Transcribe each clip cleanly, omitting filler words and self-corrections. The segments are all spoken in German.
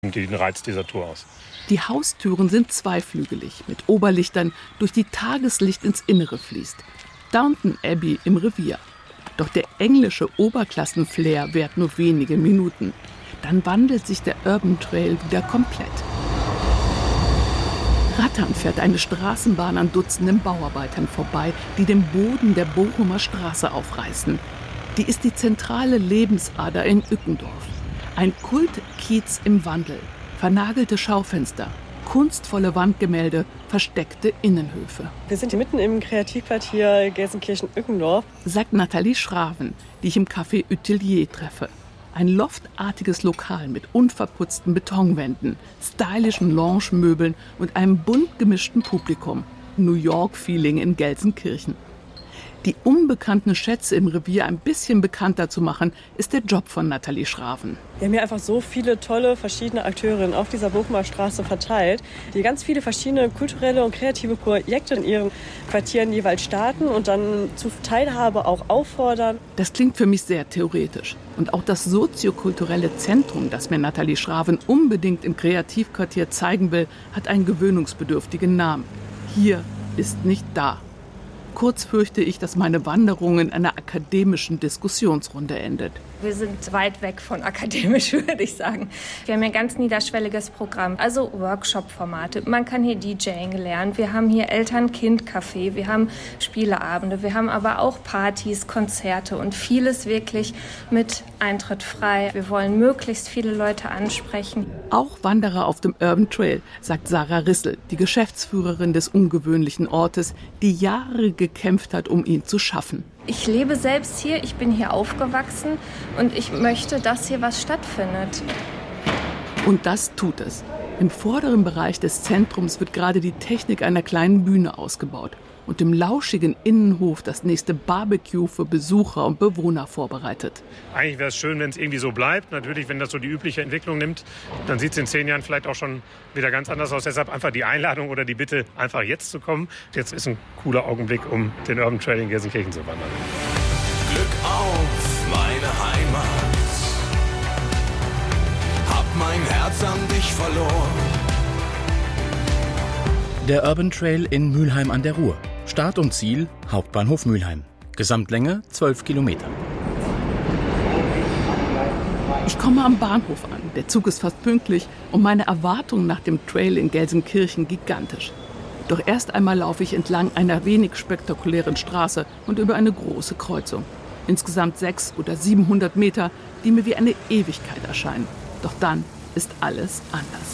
den Reiz dieser Tour aus. Die Haustüren sind zweiflügelig, mit Oberlichtern, durch die Tageslicht ins Innere fließt. Downton Abbey im Revier. Doch der englische Oberklassen-Flair währt nur wenige Minuten. Dann wandelt sich der Urban Trail wieder komplett. Ratternd fährt eine Straßenbahn an Dutzenden Bauarbeitern vorbei, die den Boden der Bochumer Straße aufreißen. Die ist die zentrale Lebensader in Ückendorf. Ein Kultkiez im Wandel. Vernagelte Schaufenster, kunstvolle Wandgemälde, versteckte Innenhöfe. Wir sind hier mitten im Kreativquartier Gelsenkirchen-Ückendorf, sagt Nathalie Schraven, die ich im Café Utelier treffe. Ein loftartiges Lokal mit unverputzten Betonwänden, stylischen Lounge-Möbeln und einem bunt gemischten Publikum. New York-Feeling in Gelsenkirchen. Die unbekannten Schätze im Revier ein bisschen bekannter zu machen, ist der Job von Nathalie Schraven. Wir haben hier einfach so viele tolle verschiedene Akteurinnen auf dieser Bochumer Straße verteilt, die ganz viele verschiedene kulturelle und kreative Projekte in ihren Quartieren jeweils starten und dann zu Teilhabe auch auffordern. Das klingt für mich sehr theoretisch. Und auch das soziokulturelle Zentrum, das mir Nathalie Schraven unbedingt im Kreativquartier zeigen will, hat einen gewöhnungsbedürftigen Namen. Hier ist nicht da. Kurz fürchte ich, dass meine Wanderung in einer akademischen Diskussionsrunde endet. Wir sind weit weg von akademisch, würde ich sagen. Wir haben hier ein ganz niederschwelliges Programm, also Workshop-Formate. Man kann hier DJing lernen. Wir haben hier Eltern-Kind-Café, wir haben Spieleabende, wir haben aber auch Partys, Konzerte und vieles wirklich mit Eintritt frei. Wir wollen möglichst viele Leute ansprechen. Auch Wanderer auf dem Urban Trail, sagt Sarah Rissel, die Geschäftsführerin des ungewöhnlichen Ortes, die Jahre gekämpft hat, um ihn zu schaffen. Ich lebe selbst hier, ich bin hier aufgewachsen und ich möchte, dass hier was stattfindet. Und das tut es. Im vorderen Bereich des Zentrums wird gerade die Technik einer kleinen Bühne ausgebaut und im lauschigen Innenhof das nächste Barbecue für Besucher und Bewohner vorbereitet. Eigentlich wäre es schön, wenn es irgendwie so bleibt. Natürlich, wenn das so die übliche Entwicklung nimmt, dann sieht es in 10 Jahren vielleicht auch schon wieder ganz anders aus. Deshalb einfach die Einladung oder die Bitte, einfach jetzt zu kommen. Jetzt ist ein cooler Augenblick, um den Urban Trail in Gelsenkirchen zu wandern. Glück auf, meine Heimat. Hab mein Herz an dich verloren. Der Urban Trail in Mülheim an der Ruhr. Start und Ziel Hauptbahnhof Mülheim. Gesamtlänge 12 Kilometer. Ich komme am Bahnhof an. Der Zug ist fast pünktlich und meine Erwartungen nach dem Trail in Gelsenkirchen gigantisch. Doch erst einmal laufe ich entlang einer wenig spektakulären Straße und über eine große Kreuzung. Insgesamt 600 oder 700 Meter, die mir wie eine Ewigkeit erscheinen. Doch dann ist alles anders.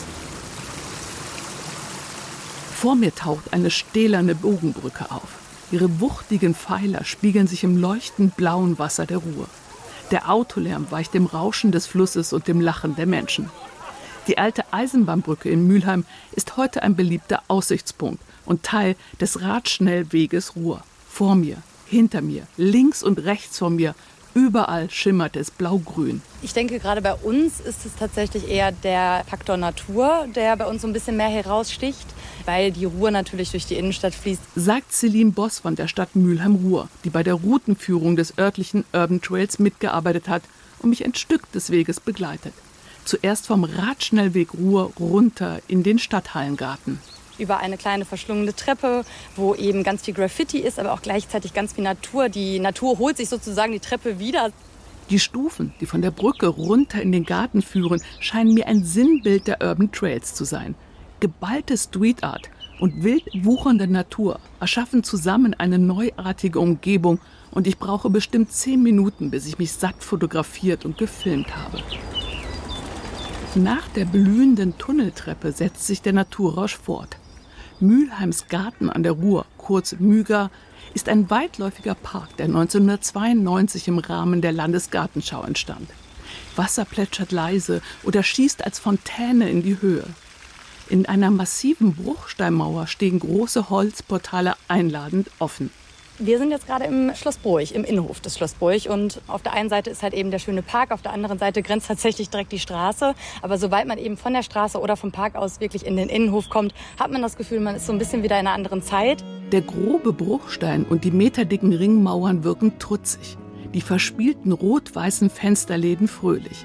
Vor mir taucht eine stählerne Bogenbrücke auf. Ihre wuchtigen Pfeiler spiegeln sich im leuchtend blauen Wasser der Ruhr. Der Autolärm weicht dem Rauschen des Flusses und dem Lachen der Menschen. Die alte Eisenbahnbrücke in Mülheim ist heute ein beliebter Aussichtspunkt und Teil des Radschnellweges Ruhr. Vor mir, hinter mir, links und rechts von mir, überall schimmert es blau-grün. Ich denke, gerade bei uns ist es tatsächlich eher der Faktor Natur, der bei uns so ein bisschen mehr heraussticht, weil die Ruhr natürlich durch die Innenstadt fließt. Sagt Celine Boss von der Stadt Mülheim-Ruhr, die bei der Routenführung des örtlichen Urban Trails mitgearbeitet hat und mich ein Stück des Weges begleitet. Zuerst vom Radschnellweg Ruhr runter in den Stadthallengarten. Über eine kleine verschlungene Treppe, wo eben ganz viel Graffiti ist, aber auch gleichzeitig ganz viel Natur. Die Natur holt sich sozusagen die Treppe wieder. Die Stufen, die von der Brücke runter in den Garten führen, scheinen mir ein Sinnbild der Urban Trails zu sein. Geballte Street Art und wild wuchernde Natur erschaffen zusammen eine neuartige Umgebung und ich brauche bestimmt 10 Minuten, bis ich mich satt fotografiert und gefilmt habe. Nach der blühenden Tunneltreppe setzt sich der Naturrausch fort. Mülheims Garten an der Ruhr, kurz Müga, ist ein weitläufiger Park, der 1992 im Rahmen der Landesgartenschau entstand. Wasser plätschert leise oder schießt als Fontäne in die Höhe. In einer massiven Bruchsteinmauer stehen große Holzportale einladend offen. Wir sind jetzt gerade im Schloss Broich, im Innenhof des Schloss Broich. Und auf der einen Seite ist halt eben der schöne Park, auf der anderen Seite grenzt tatsächlich direkt die Straße. Aber sobald man eben von der Straße oder vom Park aus wirklich in den Innenhof kommt, hat man das Gefühl, man ist so ein bisschen wieder in einer anderen Zeit. Der grobe Bruchstein und die meterdicken Ringmauern wirken trutzig. Die verspielten rot-weißen Fensterläden fröhlich.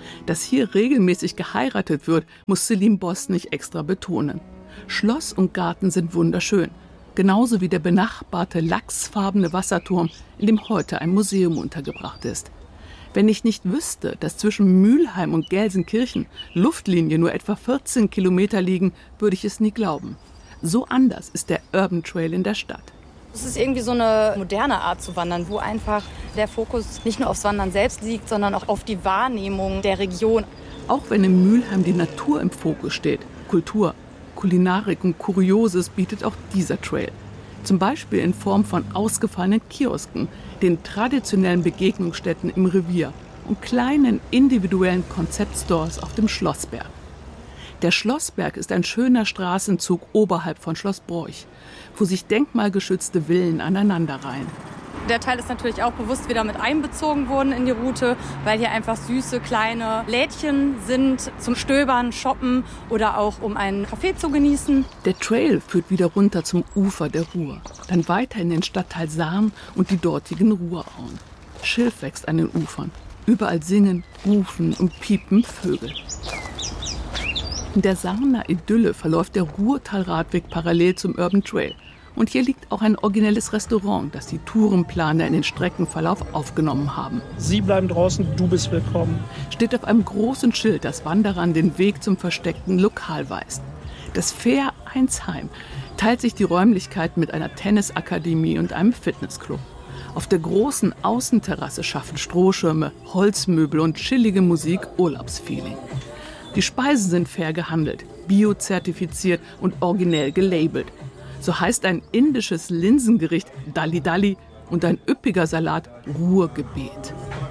Dass hier regelmäßig geheiratet wird, muss Selim Boss nicht extra betonen. Schloss und Garten sind wunderschön. Genauso wie der benachbarte lachsfarbene Wasserturm, in dem heute ein Museum untergebracht ist. Wenn ich nicht wüsste, dass zwischen Mülheim und Gelsenkirchen Luftlinie nur etwa 14 Kilometer liegen, würde ich es nie glauben. So anders ist der Urban Trail in der Stadt. Es ist irgendwie so eine moderne Art zu wandern, wo einfach der Fokus nicht nur aufs Wandern selbst liegt, sondern auch auf die Wahrnehmung der Region. Auch wenn in Mülheim die Natur im Fokus steht, Kultur, Kulinarik und Kurioses bietet auch dieser Trail. Zum Beispiel in Form von ausgefallenen Kiosken, den traditionellen Begegnungsstätten im Revier und kleinen individuellen Konzeptstores auf dem Schlossberg. Der Schlossberg ist ein schöner Straßenzug oberhalb von Schloss Broich, wo sich denkmalgeschützte Villen aneinanderreihen. Der Teil ist natürlich auch bewusst wieder mit einbezogen worden in die Route, weil hier einfach süße kleine Lädchen sind zum Stöbern, Shoppen oder auch um einen Kaffee zu genießen. Der Trail führt wieder runter zum Ufer der Ruhr, dann weiter in den Stadtteil Sarn und die dortigen Ruhrauen. Schilf wächst an den Ufern. Überall singen, rufen und piepen Vögel. In der Sarner Idylle verläuft der Ruhrtalradweg parallel zum Urban Trail. Und hier liegt auch ein originelles Restaurant, das die Tourenplaner in den Streckenverlauf aufgenommen haben. Sie bleiben draußen, du bist willkommen. Steht auf einem großen Schild, das Wanderern den Weg zum versteckten Lokal weist. Das Fair Einsheim teilt sich die Räumlichkeiten mit einer Tennisakademie und einem Fitnessclub. Auf der großen Außenterrasse schaffen Strohschirme, Holzmöbel und chillige Musik Urlaubsfeeling. Die Speisen sind fair gehandelt, biozertifiziert und originell gelabelt. So heißt ein indisches Linsengericht Dali Dali und ein üppiger Salat Ruhrgebet.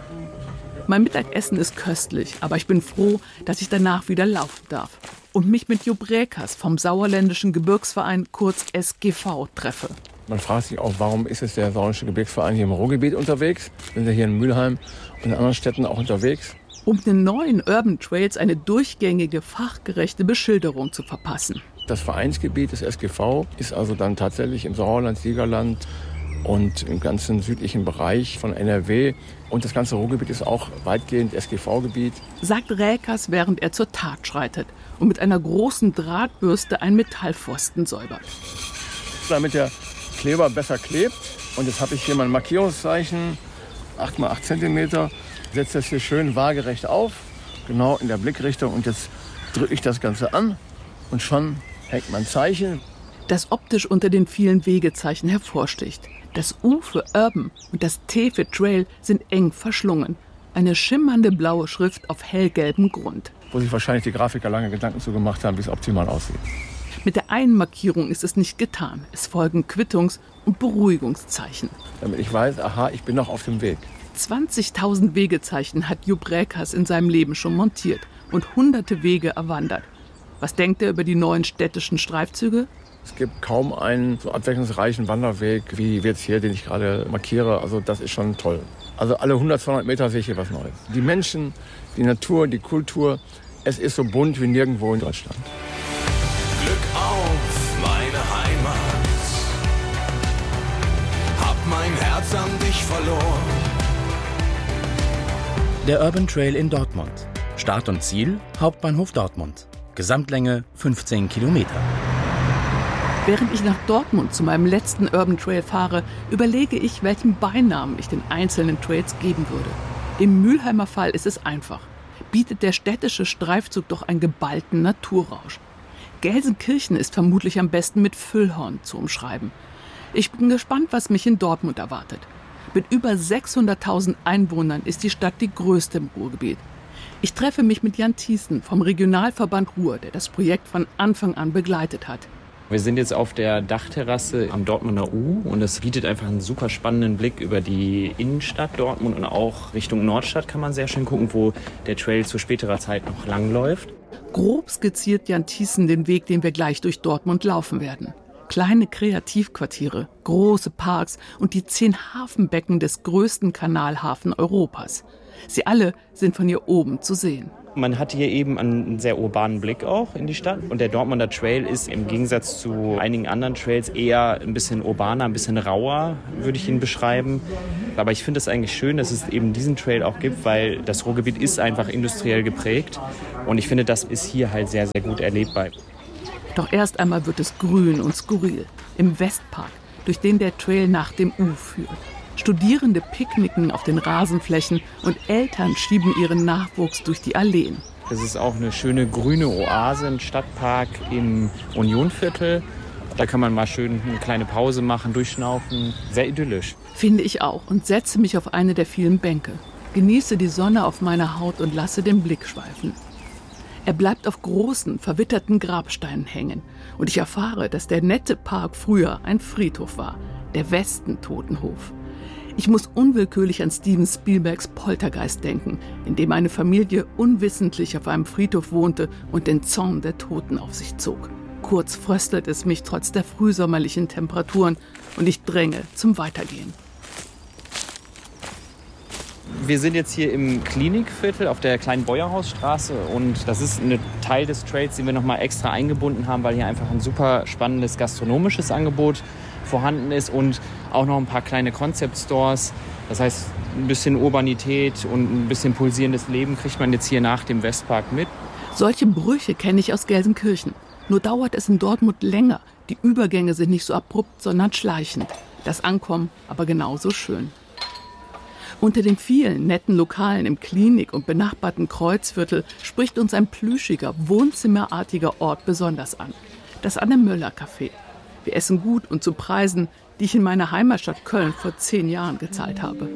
Mein Mittagessen ist köstlich, aber ich bin froh, dass ich danach wieder laufen darf und mich mit Jupp Räkers vom Sauerländischen Gebirgsverein, kurz SGV, treffe. Man fragt sich auch, warum ist es der Sauerländische Gebirgsverein hier im Ruhrgebiet unterwegs? Sind wir hier in Mülheim und in anderen Städten auch unterwegs? Um den neuen Urban Trails eine durchgängige, fachgerechte Beschilderung zu verpassen. Das Vereinsgebiet des SGV ist also dann tatsächlich im Sauerland, Siegerland und im ganzen südlichen Bereich von NRW. Und das ganze Ruhrgebiet ist auch weitgehend SGV-Gebiet. Sagt Räkers, während er zur Tat schreitet und mit einer großen Drahtbürste einen Metallpfosten säubert. Damit der Kleber besser klebt. Und jetzt habe ich hier mein Markierungszeichen, 8 x 8 cm. Setze das hier schön waagerecht auf, genau in der Blickrichtung. Und jetzt drücke ich das Ganze an und schon hängt mein Zeichen. Das optisch unter den vielen Wegezeichen hervorsticht. Das U für Urban und das T für Trail sind eng verschlungen. Eine schimmernde blaue Schrift auf hellgelbem Grund. Wo sich wahrscheinlich die Grafiker lange Gedanken zu gemacht haben, wie es optimal aussieht. Mit der einen Markierung ist es nicht getan. Es folgen Quittungs- und Beruhigungszeichen. Damit ich weiß, aha, ich bin noch auf dem Weg. 20.000 Wegezeichen hat Jupp Räkers in seinem Leben schon montiert und hunderte Wege erwandert. Was denkt er über die neuen städtischen Streifzüge? Es gibt kaum einen so abwechslungsreichen Wanderweg wie jetzt hier, den ich gerade markiere. Also das ist schon toll. Also alle 100, 200 Meter sehe ich hier was Neues. Die Menschen, die Natur, die Kultur, es ist so bunt wie nirgendwo in Deutschland. Glück auf, meine Heimat. Hab mein Herz an dich verloren. Der Urban Trail in Dortmund. Start und Ziel Hauptbahnhof Dortmund. Gesamtlänge 15 Kilometer. Während ich nach Dortmund zu meinem letzten Urban Trail fahre, überlege ich, welchen Beinamen ich den einzelnen Trails geben würde. Im Mülheimer Fall ist es einfach. Bietet der städtische Streifzug doch einen geballten Naturrausch. Gelsenkirchen ist vermutlich am besten mit Füllhorn zu umschreiben. Ich bin gespannt, was mich in Dortmund erwartet. Mit über 600.000 Einwohnern ist die Stadt die größte im Ruhrgebiet. Ich treffe mich mit Jan Thiessen vom Regionalverband Ruhr, der das Projekt von Anfang an begleitet hat. Wir sind jetzt auf der Dachterrasse am Dortmunder U und es bietet einfach einen super spannenden Blick über die Innenstadt Dortmund und auch Richtung Nordstadt kann man sehr schön gucken, wo der Trail zu späterer Zeit noch langläuft. Grob skizziert Jan Thiessen den Weg, den wir gleich durch Dortmund laufen werden. Kleine Kreativquartiere, große Parks und die 10 Hafenbecken des größten Kanalhafen Europas. Sie alle sind von hier oben zu sehen. Man hat hier eben einen sehr urbanen Blick auch in die Stadt. Und der Dortmunder Trail ist im Gegensatz zu einigen anderen Trails eher ein bisschen urbaner, ein bisschen rauer, würde ich ihn beschreiben. Aber ich finde es eigentlich schön, dass es eben diesen Trail auch gibt, weil das Ruhrgebiet ist einfach industriell geprägt. Und ich finde, das ist hier halt sehr, sehr gut erlebbar. Doch erst einmal wird es grün und skurril. Im Westpark, durch den der Trail nach dem U führt. Studierende picknicken auf den Rasenflächen und Eltern schieben ihren Nachwuchs durch die Alleen. Das ist auch eine schöne grüne Oase, ein Stadtpark im Unionviertel. Da kann man mal schön eine kleine Pause machen, durchschnaufen. Sehr idyllisch. Finde ich auch und setze mich auf eine der vielen Bänke. Genieße die Sonne auf meiner Haut und lasse den Blick schweifen. Er bleibt auf großen, verwitterten Grabsteinen hängen. Und ich erfahre, dass der nette Park früher ein Friedhof war. Der Westen-Totenhof. Ich muss unwillkürlich an Steven Spielbergs Poltergeist denken, in dem eine Familie unwissentlich auf einem Friedhof wohnte und den Zorn der Toten auf sich zog. Kurz fröstelt es mich trotz der frühsommerlichen Temperaturen und ich dränge zum Weitergehen. Wir sind jetzt hier im Klinikviertel auf der kleinen Beuerhausstraße und das ist ein Teil des Trails, den wir nochmal extra eingebunden haben, weil hier einfach ein super spannendes gastronomisches Angebot vorhanden ist und auch noch ein paar kleine Concept-Stores. Das heißt, ein bisschen Urbanität und ein bisschen pulsierendes Leben kriegt man jetzt hier nach dem Westpark mit. Solche Brüche kenne ich aus Gelsenkirchen. Nur dauert es in Dortmund länger. Die Übergänge sind nicht so abrupt, sondern schleichend. Das Ankommen aber genauso schön. Unter den vielen netten Lokalen im Klinik- und benachbarten Kreuzviertel spricht uns ein plüschiger, wohnzimmerartiger Ort besonders an. Das Anne-Möller-Café. Wir essen gut und zu Preisen, die ich in meiner Heimatstadt Köln vor 10 Jahren gezahlt habe.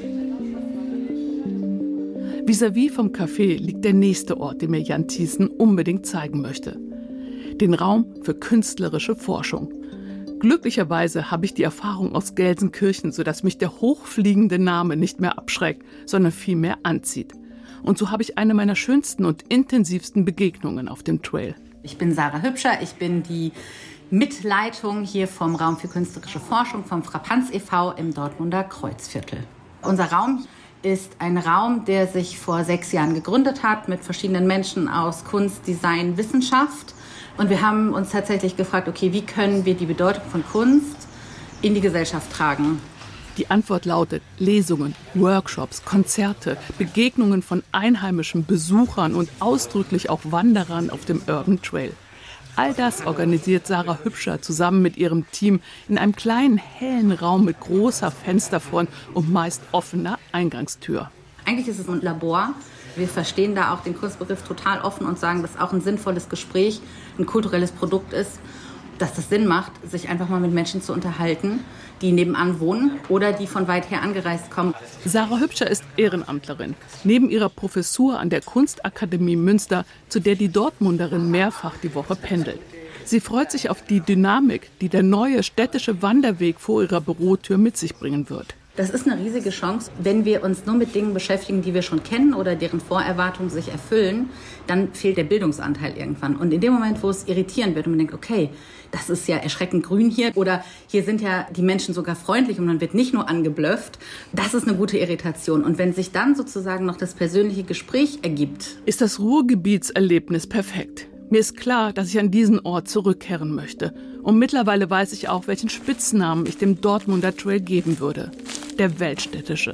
Vis-à-vis vom Café liegt der nächste Ort, den mir Jan Thiessen unbedingt zeigen möchte. Den Raum für künstlerische Forschung. Glücklicherweise habe ich die Erfahrung aus Gelsenkirchen, sodass mich der hochfliegende Name nicht mehr abschreckt, sondern vielmehr anzieht. Und so habe ich eine meiner schönsten und intensivsten Begegnungen auf dem Trail. Ich bin Sarah Hübscher, ich bin die Mitleitung hier vom Raum für künstlerische Forschung vom Frappanz e.V. im Dortmunder Kreuzviertel. Unser Raum ist ein Raum, der sich vor 6 Jahren gegründet hat mit verschiedenen Menschen aus Kunst, Design, Wissenschaft. Und wir haben uns tatsächlich gefragt, okay, wie können wir die Bedeutung von Kunst in die Gesellschaft tragen? Die Antwort lautet Lesungen, Workshops, Konzerte, Begegnungen von einheimischen Besuchern und ausdrücklich auch Wanderern auf dem Urban Trail. All das organisiert Sarah Hübscher zusammen mit ihrem Team in einem kleinen, hellen Raum mit großer Fensterfront und meist offener Eingangstür. Eigentlich ist es ein Labor. Wir verstehen da auch den Kunstbegriff total offen und sagen, dass auch ein sinnvolles Gespräch ein kulturelles Produkt ist, dass es Sinn macht, sich einfach mal mit Menschen zu unterhalten, die nebenan wohnen oder die von weit her angereist kommen. Sarah Hübscher ist Ehrenamtlerin. Neben ihrer Professur an der Kunstakademie Münster, zu der die Dortmunderin mehrfach die Woche pendelt. Sie freut sich auf die Dynamik, die der neue städtische Wanderweg vor ihrer Bürotür mit sich bringen wird. Das ist eine riesige Chance. Wenn wir uns nur mit Dingen beschäftigen, die wir schon kennen oder deren Vorerwartungen sich erfüllen, dann fehlt der Bildungsanteil irgendwann. Und in dem Moment, wo es irritierend wird und man denkt, okay, das ist ja erschreckend grün hier oder hier sind ja die Menschen sogar freundlich und man wird nicht nur angeblufft, das ist eine gute Irritation. Und wenn sich dann sozusagen noch das persönliche Gespräch ergibt, ist das Ruhrgebietserlebnis perfekt. Mir ist klar, dass ich an diesen Ort zurückkehren möchte. Und mittlerweile weiß ich auch, welchen Spitznamen ich dem Dortmunder Trail geben würde. Der Weltstädtische.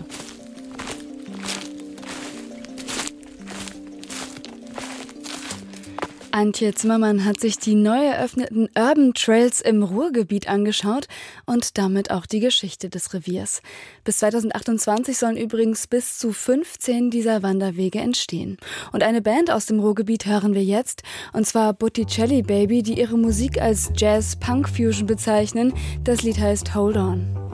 Antje Zimmermann hat sich die neu eröffneten Urban Trails im Ruhrgebiet angeschaut und damit auch die Geschichte des Reviers. Bis 2028 sollen übrigens bis zu 15 dieser Wanderwege entstehen. Und eine Band aus dem Ruhrgebiet hören wir jetzt, und zwar Botticelli Baby, die ihre Musik als Jazz-Punk-Fusion bezeichnen. Das Lied heißt Hold On.